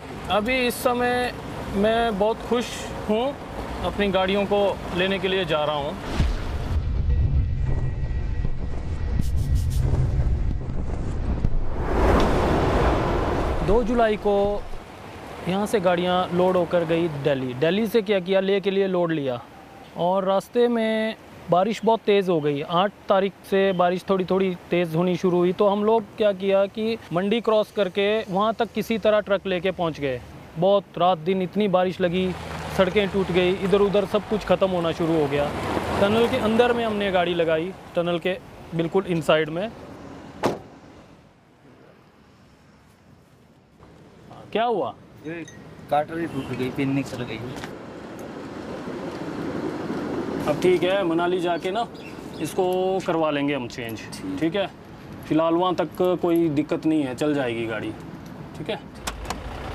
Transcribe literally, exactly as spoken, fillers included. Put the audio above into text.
अभी इस समय मैं बहुत खुश हूँ, अपनी गाड़ियों को लेने के लिए जा रहा हूँ। दो जुलाई को यहाँ से गाड़ियाँ लोड होकर गई दिल्ली। दिल्ली से क्या किया, ले के लिए लोड लिया और रास्ते में बारिश बहुत तेज़ हो गई। आठ तारीख से बारिश थोड़ी थोड़ी तेज़ होनी शुरू हुई, तो हम लोग क्या किया कि मंडी क्रॉस करके वहाँ तक किसी तरह ट्रक लेके पहुँच गए। बहुत रात दिन इतनी बारिश लगी, सड़कें टूट गई, इधर उधर सब कुछ ख़त्म होना शुरू हो गया। टनल के अंदर में हमने गाड़ी लगाई, टनल के बिल्कुल इनसाइड में। क्या हुआ? ये कार्टर ही टूट गई, पिन निकल गई। अब ठीक है, मनाली जाके ना इसको करवा लेंगे हम चेंज, ठीक है। फिलहाल वहाँ तक कोई दिक्कत नहीं है, चल जाएगी गाड़ी, ठीक है।